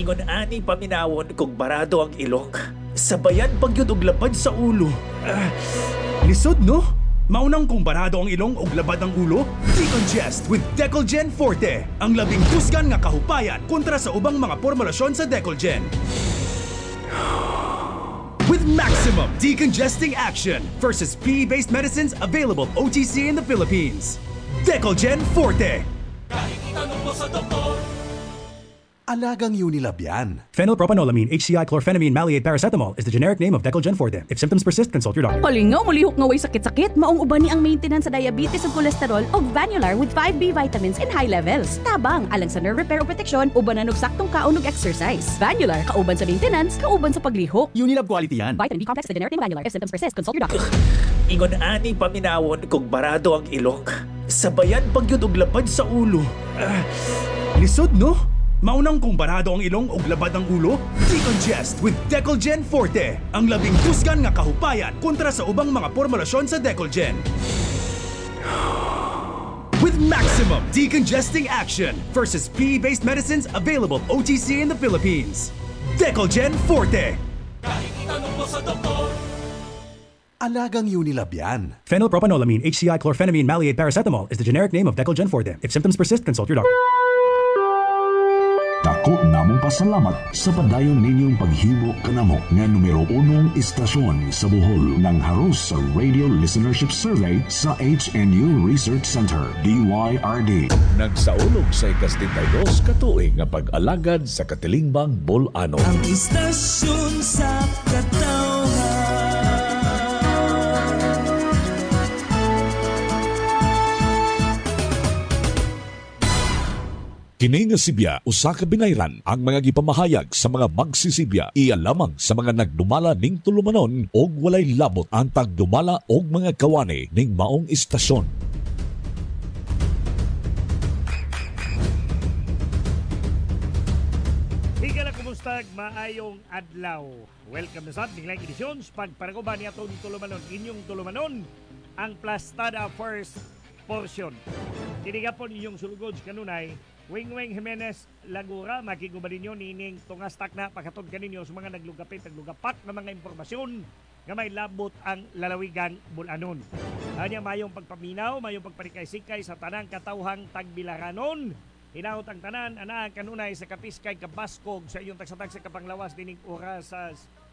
Ingon ani paminawon kung barado ang ilong. Sabayan pagyud og lapad sa ulo. Lisod no? Maunang kung barado ang ilong og labad ang ulo? Decongest with Decolgen Forte. Ang labing kusgan nga kahupayan kontra sa ubang mga formulasyon sa Decolgen. With maximum decongesting action versus PE-based medicines available OTC in the Philippines. Decolgen Forte. Kahit itanong mo sa doktor, Alagang Unilab yan. Phenylpropanolamine, HCI, chlorphenamine, maleate, paracetamol is the generic name of Decolgen Forte. If symptoms persist, consult your doctor. Kalingaw, mulihok nga way sakit-sakit. Maong uban ni ang maintenance sa diabetes ug kolesterol o Vanular with 5B vitamins in high levels. Tabang, alang sa nerve repair o protection, ubanan og saktong kaon ug exercise. Vanular, kauban sa maintenance, kauban sa paglihok. Unilab quality yan. Vitamin B complex, the generic name Vanular. If symptoms persist, consult your doctor. Ingon ani paminawon kung barado ang ilong. Sabayan pagyud og lapad sa ulo. Lisod no? Maunang kung barado ang ilong og labad ang ulo? Decongest with Decolgen Forte. Ang labing kusgan nga kahupayan kontra sa ubang mga formulasyon sa Decolgen. With maximum decongesting action versus PE-based medicines available OTC in the Philippines. Decolgen Forte. kahit itanong mo sa doktor, Alagang Unilab yan. Phenylpropanolamine, HCI, chlorphenamine, maleate, paracetamol is the generic name of Decolgen Forte. If symptoms persist, consult your doctor. Dako namong pasalamat sa padayon ninyong paghimo kanamo nga numero 1 istasyon sa Bohol ng haros sa Radio Listenership Survey sa HNU Research Center, DYRD. Nagsaulog sa ikas-32 katuig nga pag-alagad sa Katilingbang Bolano. ang istasyon sa katawhan. Kini nga Sibya, usa ka binayran ang mga gipamahayag sa mga magsisibya iya lamang sa mga nagdumala ning tulumanon og walay labot ang tagdumala og mga kawani ning maong istasyon. Higa na kumustag, maayong adlaw. Welcome na sa ating live editions. Pagparagoban niya itong tulumanon, inyong tulumanon, ang Plastada First Portion. Tinigapon inyong sulugod kanunay, Wing Jimenez Lagura, makiguba ninyo nining tungastak na pagkatod kaninyo sa mga naglugapat na mga impormasyon nga may labot ang lalawigan Bulanon. Anya mayong pagpaminaw, mayong pagparikay-sikay sa tanang katawhang tagbilaranon. Hinaot ang tanan, anaan kanunay sa kapiskay kabaskog sa iyong tagsatag sa kapanglawas dining oras sa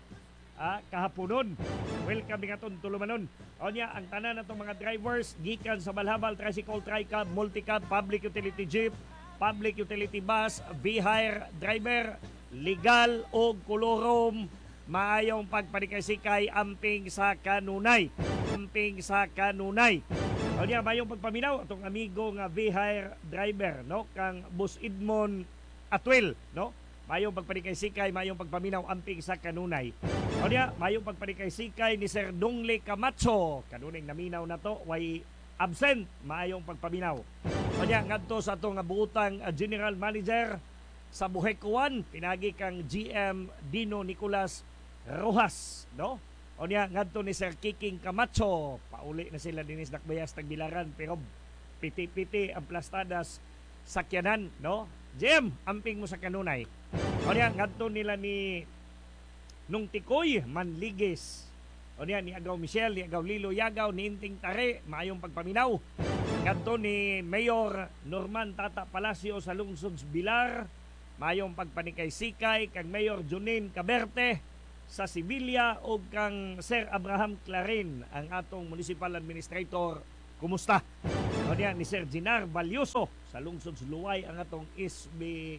kahaponon. Welcome nga tulumanon. O niya, ang tanan natong mga drivers, gikan sa Balhabal, Tricycle, Tricab, Multicab, Public Utility Jeep, Public Utility Bus, V-Hire Driver, legal o kolorom, maayong pagparikay-sikay amping sa kanunay. Amping sa kanunay. O niya, mayong pagpaminaw, itong amigo nga V-Hire Driver, no? Kang Bus Edmond Atwil, no? Mayong pagparikay-sikay, mayong pagpaminaw amping sa kanunay. O niya, mayong pagparikay-sikay ni Sir Dongle Camacho. Kanuning naminaw na to, way absent, maayong pagpaminaw. O niya, ngadto sa itong buutang General Manager sa Buhekuan, pinagi kang GM Dino Nicolas Rojas, no? O niya, ngadto ni Sir Kiking Camacho, pauli na sila dinis Dakbayas Tagbilaran, pero piti-piti ang plastadas sakyanan, no? GM, amping mo sa kanunay. O niya, ngadto nila ni Nung Tikoy Manligis. O niya, ni Agaw Michelle, ni Agaw Lilo Yagaw, ni Inting Tare, maayong pagpaminaw. Kanto ni Mayor Norman Tata Palacio sa Lungsod Bilar, maayong pagpanikay-sikay, kang Mayor Junin Caberte sa Sibilia, o kang Sir Abraham Clarin, ang atong Municipal Administrator. Kumusta? O niya, ni Sir Ginar Balyoso sa Lungsod Luway, ang atong SB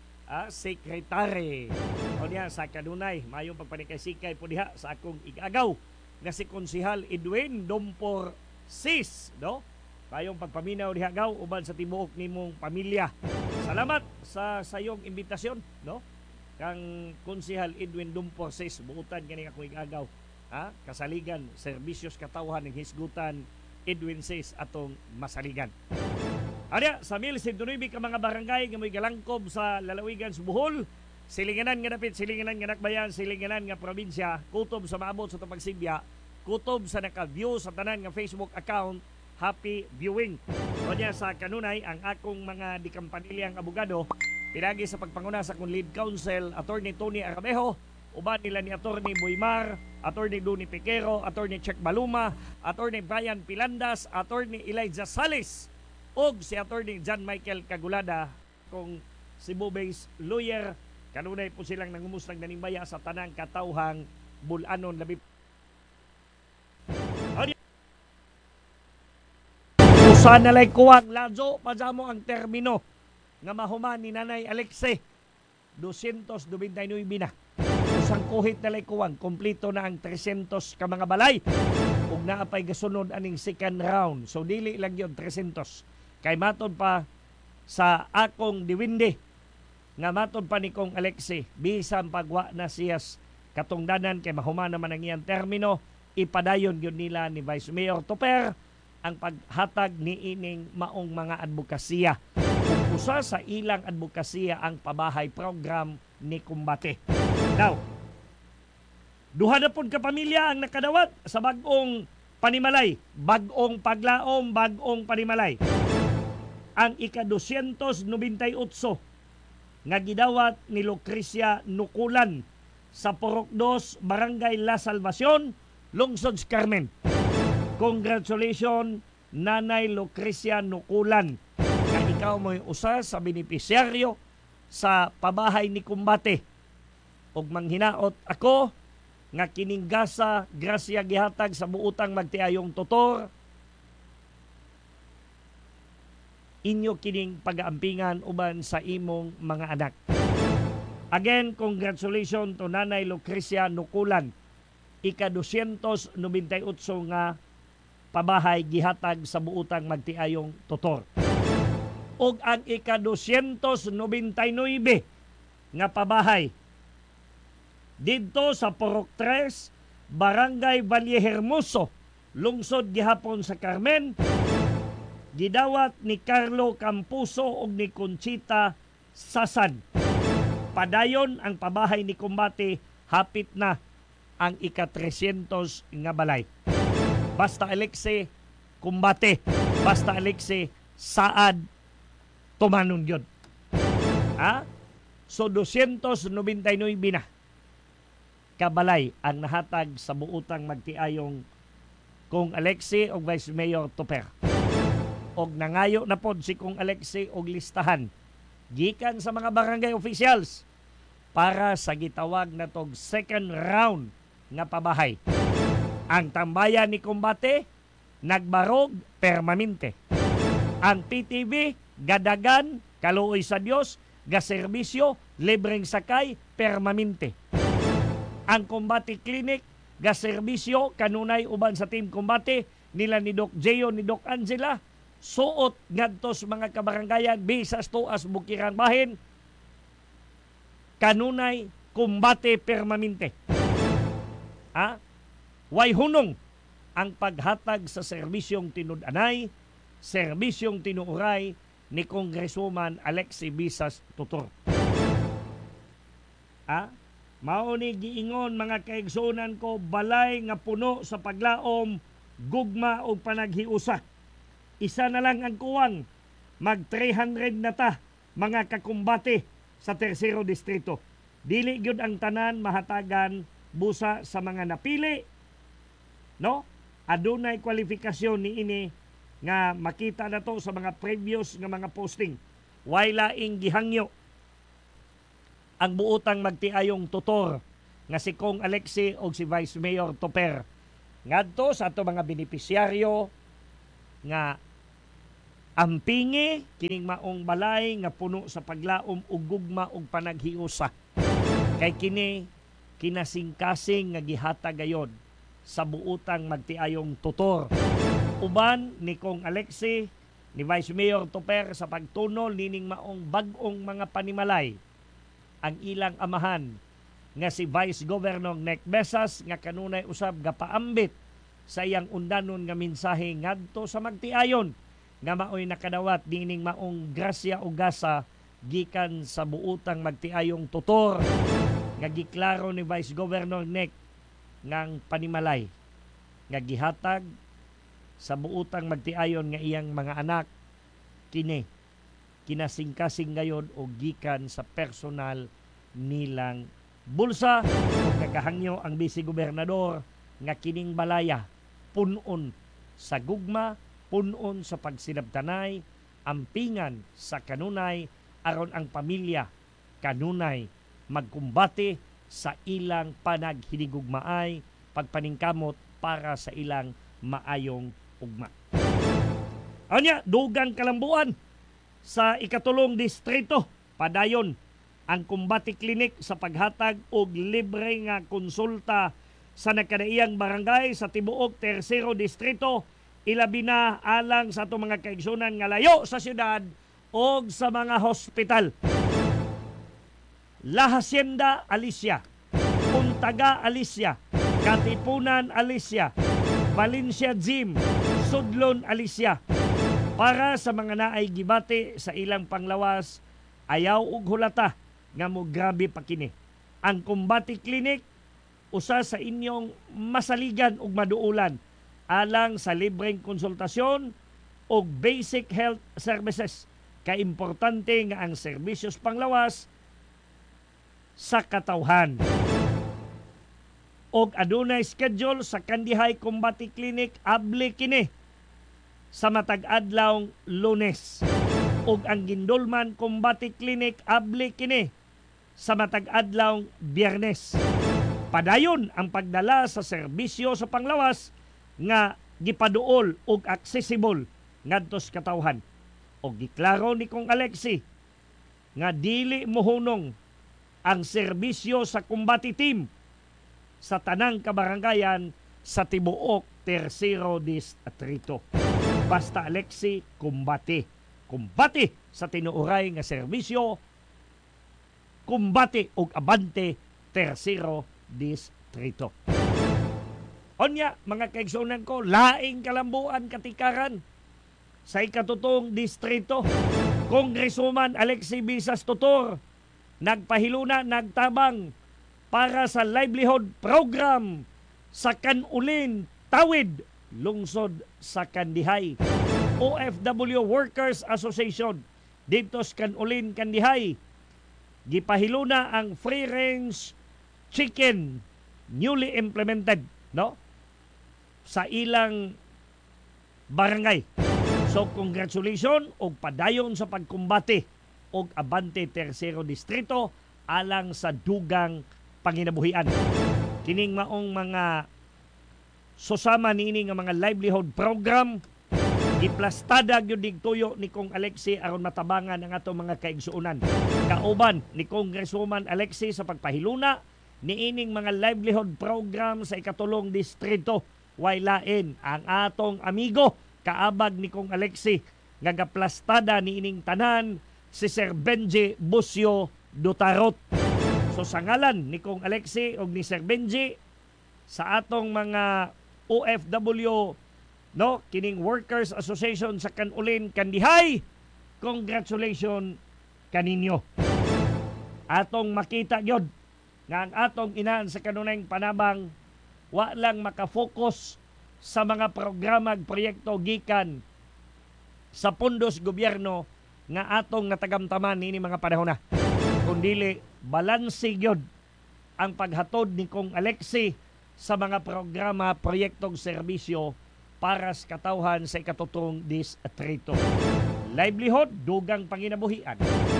Secretary. O niya, sa kanunay, mayong pagpanikay-sikay po diha sa akong igagaw na si Konsihal Edwin Dompor Sis, no? Mayong pagpaminaw diha agaw uban sa tibuok nimong pamilya. Salamat sa sayong imbitasyon, no? Kang Konsihal Edwin Dompor Sis, buutan kani akong igagaw. Kasaligan, serbisyos katawhan ng hisgutan Edwin Sis atong masaligan. Arya, sa 1,109 ka mga barangay nga may galangkob sa lalawigan sa Bohol, silinganan nga dapit, silinganan nga nakbayan, silinganan nga probinsya, kutob sa maabot sa Tapagsibya, kutob sa naka-view sa tanan nga Facebook account, happy viewing. O niya, sa kanunay, ang akong mga dikampanilyang abogado, Pinagi sa pagpanguna sa kung lead counsel Attorney Tony Aramejo, uban nila ni Attorney Buymar, Attorney Duni Piquero, Attorney Check Baluma, Attorney Brian Pilandas, Attorney Elijah Salis, ug si Attorney John Michael Cagulada kung Cebu-based lawyer. Kanunay po silang nangumustang nanimaya sa tanang katawhang bulanon labi. Usa na lay kuwang ladyo pajamo ang termino nga mahuman ni Nanay Alexe 299 na. Usang kuhit na lay kuwang kompleto na ang 300 ka mga balay ug naapay gasunod aning second round. So dili lang yon 300. Kay maton pa sa akong diwindi nga maton pa ni kong Alexe bisan pagwa na siyas katungdanan kay mahuman naman ang iyang termino, ipadayon yun nila ni Vice Mayor Toper ang paghatag ni ining maong mga advokasya. Kung usa sa ilang advokasya ang pabahay program ni Kumbate. Now, duha na pud ka pamilya ang nakadawat sa bag-ong panimalay, bag-ong paglaom, bag-ong panimalay. Ang ika-298 nga gidawat ni Lucrecia Nukulan sa Purok 2, Barangay La Salvacion, Lungsod Carmen. Congratulations, Nanay Lucrecia Nukulan. Na ikaw mo'y usa sa benepisyaryo sa pabahay ni Kumbate. Ug manghinaot ako nga kining gasa grasya gihatag sa buutang magtiayong tutor. Inyo kining pag-aampingan uban sa imong mga anak. Again, congratulations to Nanay Lucrecia Nukulan. Ika-298 nga pabahay gihatag sa buutang magtiayong tutor. Ug ang ika-299 nga pabahay didto sa Purok 3, Barangay Valle Hermoso, lungsod gihapon sa Carmen, gidawat ni Carlo Campuso ug ni Conchita Sasan. Padayon ang pabahay ni Kumbate, hapit na ang ika-300 nga balay. Basta Alexe, Kumbate. Basta Alexe, saad, tumanon yun. Ha? So 299 na kabalay ang nahatag sa buutang magtiayong kung Alexe o Vice Mayor Toper. Og nangayo na pod si kung Alexe og listahan gikan sa mga barangay officials para sa gitawag na tog second round nga pabahay. Ang tambayan ni Kumbate nagbarog permanente. Ang PTV gadagan kaluoy sa Dios gaserbisyo libreng sakay permanente. Ang Kumbate Clinic gaserbisyo kanunay uban sa Team Kumbate nila ni Doc Geo ni Doc Angela suot ngadto sa mga kabarangayan bisas tuas bukiran bahin kanunay Kumbate permanente. Ha? Way hunong ang paghatag sa serbisyong tinud-anay, serbisyong tinuuray ni Congresswoman Alexe Bisas Tutor. Ha? Mao ni giingon mga kaigsunan ko, balay nga puno sa paglaom, gugma o panaghiusa. Isa na lang ang kuwang, mag 300 na ta mga kakumbate sa Tercero Distrito. Dili gyud ang tanan mahatagan busa sa mga napili. No? Adunay kwalifikasyon ni ini nga makita na to sa mga previous nga mga posting. Way laing gihangyo ang buutang magtiayong tutor nga si Kong Alexe o si Vice Mayor Toper. Ngadto sa ato mga benepisyaryo nga ampingi kining maong balay nga puno sa paglaom ug gugma ug panaghiusa. Kay kini kinasing-kasing nga gihatag gayon sa buutang magtiayong tutor. Uban ni Kong Alexe, ni Vice Mayor Toper sa pagtunol nining maong bag-ong mga panimalay. Ang ilang amahan nga si Vice Governor Nek Besas nga kanunay usab gapaambit sa iyang undanon nga mensahe ngadto sa magtiayon nga maoy nakadawat dining maong grasya o gasa gikan sa buutang magtiayong tutor nga giklaro ni Vice Governor Nek ngang panimalay nga gihatag sa buutang magtiayon nga iyang mga anak kini kinasing-kasing ngayon o gikan sa personal nilang bulsa. Ug nagahangyo ang vice-gobernador nga kining balaya punon sa gugma, punon sa pagsinabtanay, ampingan sa kanunay aron ang pamilya kanunay magkumbate sa ilang panaghinigugmaay, pagpaningkamot para sa ilang maayong ugma. Anya, dugang kalambuan sa ikatulong distrito, padayon ang Kumbati Clinic sa paghatag og libre nga konsulta sa nakadaiyang barangay sa tibuok Tercero Distrito, ilabi na alang sa atong mga kaigsunan nga layo sa syudad o sa mga hospital. La Hacienda, Alicia. Puntaga, Alicia. Katipunan, Alicia. Valencia Gym, Sudlon, Alicia. Para sa mga naay gibati sa ilang panglawas, ayaw og hulata nga mo grabe pa kini. Ang Kumbati Clinic, usa sa inyong masaligan ug maduulan alang sa libreng konsultasyon o basic health services. Kaimportante nga ang serbisyos panglawas sa katawhan. Og adunay schedule sa Kandihay Kumbati Clinic abli kini sa matag adlaw Lunes. Og ang Gindulman Kumbati Clinic abli kini sa matag adlaw Biyernes. Padayon ang pagdala sa serbisyo sa panglawas nga gipaduol og accessible ngadto sa katawhan. Og giklaro ni Kong Alexi nga dili mohunong ang serbisyo sa Kumbati Team sa tanang kabarangayan sa tibuok Tercero Distrito. Basta Alexi, Kumbati. Kumbati sa tinuuray nga serbisyo, Kumbati ug abante Tercero Distrito. Onya, mga kaigsunan ko, laing kalambuan katikaran sa ikatutong distrito. Congresswoman Alexi Bisas Tutor nagpahiluna, nagtabang para sa livelihood program sa Kanulin, Tawid, lungsod sa Kandihay. OFW Workers Association dito sa Kanulin, Kandihay. Gipahiluna ang free range chicken newly implemented, no, sa ilang barangay. So congratulations og padayon sa pagkumbati og abante Tercero Distrito alang sa dugang panginabuhian. Kining maong mga susama niini nga mga livelihood program giplastada gyud digtuyo ni Kong Alexi aron matabangan ang ato mga kaigsuonan. Kauban ni Congresswoman Alexi sa pagpahiluna niining mga livelihood program sa ikatulong distrito. Way lain ang atong amigo kaabag ni Kong Alexi nga gaplastada niining tanan si Sir Benji Busio Dutarot. So sa ngalan ni Kong Alexi o ni Sir Benji sa atong mga OFW, no, kining Workers Association sa Kanulin, Kandihay, congratulations kaninyo. Atong makita gyud nga ang atong inaan sa kanunayng panabang wa lang makafocus sa mga programa ug proyekto gikan sa pundos gobyerno nga atong natagamtaman nini mga panahon na, kundili balanse gyud ang paghatod ni Kong Alexi sa mga programa, proyektong serbisyo para sa katawhan sa ikatutong distrito. Livelihood, dugang panginabuhian.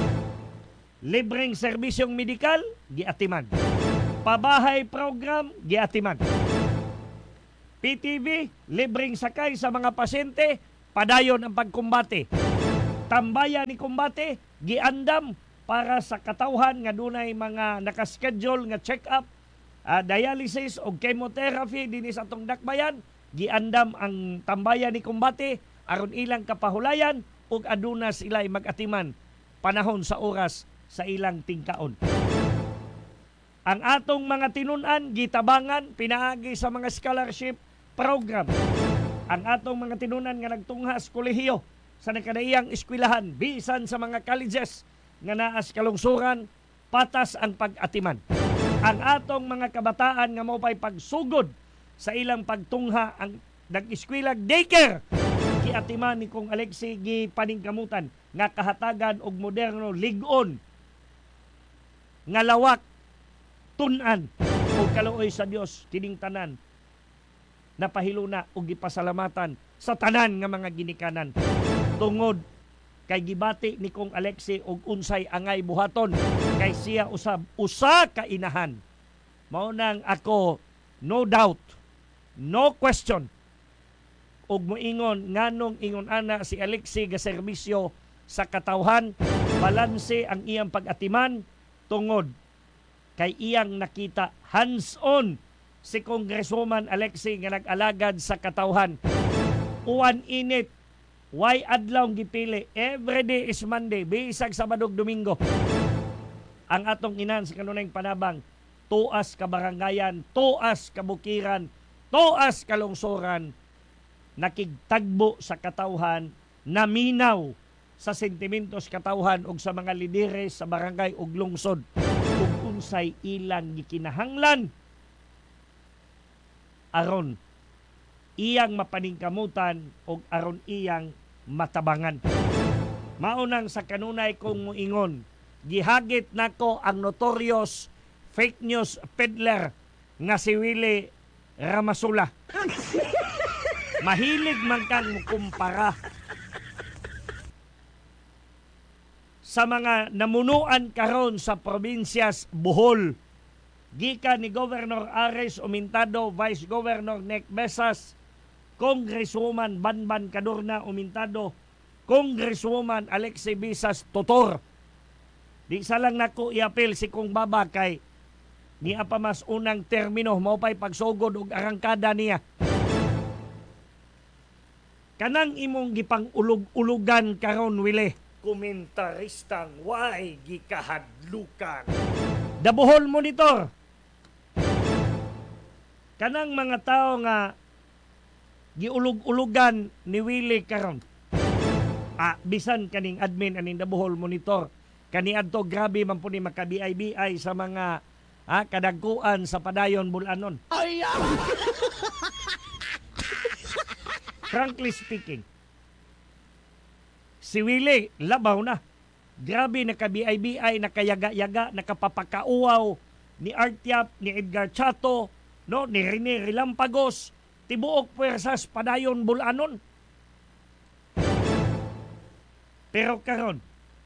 Libreng serbisyong medikal, giatiman. Pabahay program, giatiman. PTV, libreng sakay sa mga pasyente, padayon ang pagkumbate. Tambayan ni kumbate, giandam para sa katawhan nga dunay mga nakaschedule nga check-up, dialysis o chemotherapy dinhi sa atong dakbayan. Giandam ang tambayan ni kumbate aron ilang kapahulayan ug aduna sila'y mag-atiman panahon sa oras sa ilang tingkaon. Ang atong mga tinun-an gitabangan pinaagi sa mga scholarship program. Ang atong mga tinunan nga nagtungha sa kolehiyo sa nakadaiyang eskwelahan bisan sa mga colleges nga naa sa kalungsuran, patas ang pag-atiman. Ang atong mga kabataan nga mao pay pagsugod sa ilang pagtungha ang nag-eskwela daycare giatiman ni Kong Alexi gipaningkamutan nga kahatagan og moderno lig-on nga lawak tun-an og kaluoy sa Dios kining tanan napahiluna og gipasalamatan sa tanan nga mga ginikanan tungod kay gibati ni Kong Alexie og unsay angay buhaton kay siya usab usa ka inahan. Mao nang ako no doubt, no question og moingon nganong ingon ana si Alexie ga serbisyo sa katawhan, balanse ang iyang pag-atiman tungod kay iyang nakita hands-on si Congresswoman Alexie nga nag-alagad sa katawhan. Uwan init, why adlaw gipili? Every day is Monday, bisag Sabado ug Domingo. Ang atong inan sa kanunayng panabang, tuas ka barangayan, tuas ka bukiran, tuas ka lungsoran, nakigtagbo sa katawhan, naminaw sa sentimentos katawhan ug sa mga lideres sa barangay ug lungsod ug unsay ilang gikinahanglan aron iyang mapaningkamutan ug aron iyang matabangan. Maunang sa kanunay kong muingon, gihagit nako ang notorious fake news peddler nga si Willie Ramasula. Mahilig man kang mukumpara sa mga namunuan karon sa probinsyas Bohol. Gikan ni Governor Ares Umintado, Vice Governor Nick Besas, Congresswoman Banban Cadorna Umintado, Congresswoman Alexie Bisas Totor. Di sa lang nako iapil si Kong Baba kay niya pa mas unang termino mao pay pagsugod og arangkada niya. Kanang imong gipang ulog-ulugan karon Wile, komentaristang way gikahadlukan. The Bohol Monitor. Kanang mga tao nga giulog-ulugan ni Willie karon. Bisan kaning admin aning The Bohol Monitor. Kaniadto grabe man po ni makabiay-biay sa mga kadagkuan sa padayon bulanon. Frankly speaking, si Willie labaw na. Grabe nakabiay-biay, nakayaga-yaga, nakapapakauaw ni Artiap, ni Edgar Chato, no, ni Rene Rilampagos, tibuok puwersas padayon bulanon. Pero karon,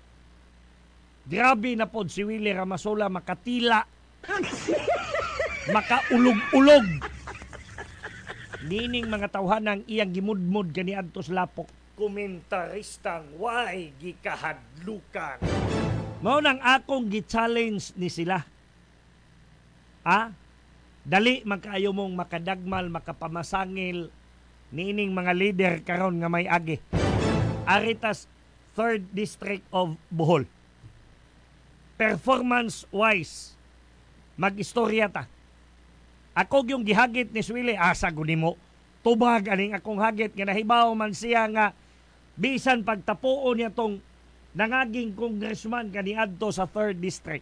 grabe na pod si Willie Ramasula makatila, makaulog-ulog. Nining mga tawhanang iyang gimudmud kaniadtos lapok. Komentaristang way gikahadlukan. Mao nang akong gi-challenge ni sila. Dali man kaayo mong makadagmal, makapamasangil niining mga leader karon nga may agi. Aritas 3rd District of Bohol. Performance-wise, mag-istorya ta. Ako yung gihagit ni Swile, sagunin mo. Tubag aning akong hagit nga nahibaw man siya nga bisan pagtapuon niya tong nangaging congressman kaniadto sa 3rd District.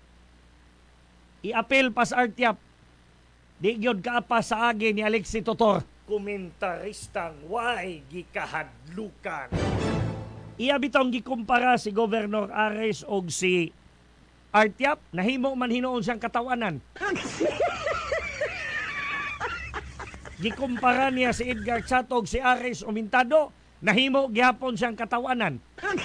I-apel pas Artiap. Di gyud kaapa sa agi ni Alexie Totor. Komentaristang way gikahadlukan. Iya bitong gikumpara si Governor Ares og si Artiap, nahimo man hinuon siyang katawanan. Gikumpara niya si Edgar Chato og si Ares Umintado, nahimo gihapon siyang katawanan.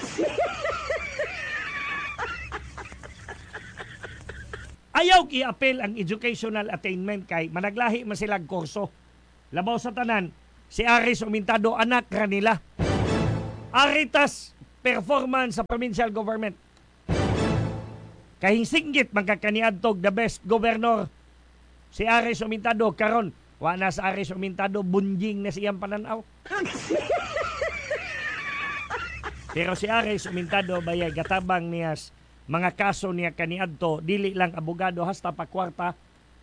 Ayaw i-apel ang educational attainment kay managlahi man silang kurso. Labaw sa tanan, si Ares Umintado anak ra nila. Aritas performance sa provincial government. Kahinsinggit magkakaniadtog the best governor si Ares Umintado karon wa na sa Ares Umintado bunjing na siyang pananaw. Pero si Ares Umintado bayay gatabang niya mga kaso niya kaniadto dili lang abogado hasta pa kwarta.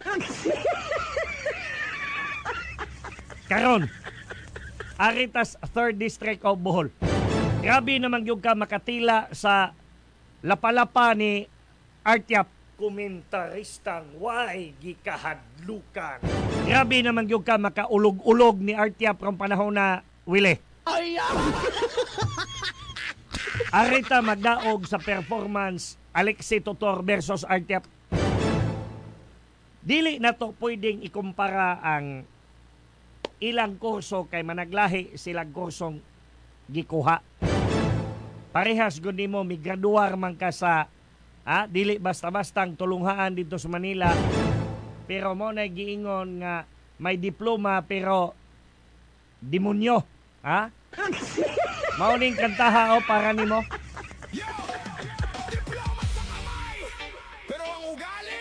Karon Aritas 3rd District of Bohol. Grabe naman yung ka makatila sa lapalapa ni Artiap. Komentaristang way gikahadlukan. Grabe naman yung ka makaulog-ulog ni Artiap kung panahon na Wile. Arita magdaog sa performance Alexi Tutor versus Artiap. Dili na to pwedeng ikumpara ang ilang kurso kay managlahi silang kursong gikuha. Parehas gud nimo migraduar man ka sa dili basta-bastang tulunghaan dito sa Manila. Pero mo na giingon nga may diploma pero demonyo, Mauning kantaha para nimo.